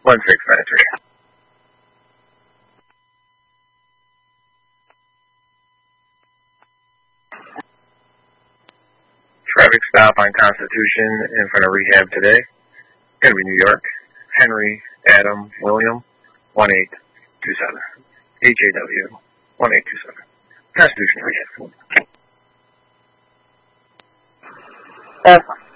1693. Traffic stop on Constitution in front of Rehab today. Going to be New York. Henry Adam William 1827. HAW 1827. Constitution Rehab.